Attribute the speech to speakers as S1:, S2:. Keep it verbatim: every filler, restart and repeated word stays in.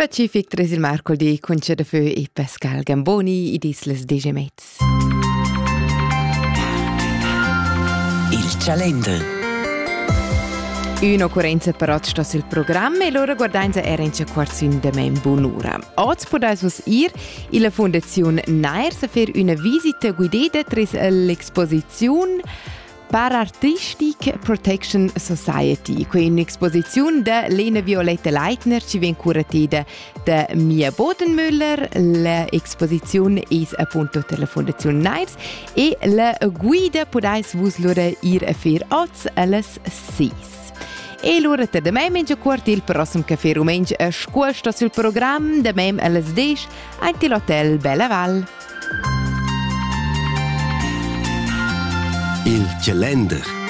S1: Pacific tres il mercoledì con C'è da Fö e Pascal Gamboni ed islas Degemets.
S2: Il calender.
S1: Un'occorrenza però sta sul programma e loro guardanza era in quarzin de mem bonura. Oggi podais ir in la Fondazione Nairs a fare una visita guidata tras l'esposizione Parartistic Protection Society, che è un'esposizione da Lena Violetta Leitner, ci viene curatata da Mia Bodenmüller. L'esposizione è appunto della Fondazione Nairs e la guida podais vus lura ir a fare oggi alle sei. E l'ora da me mengia quarti il prossimo caffè rumengia a scuola sto sul programma da me alle dieci anche l'hotel Bella Val.
S2: Il calender.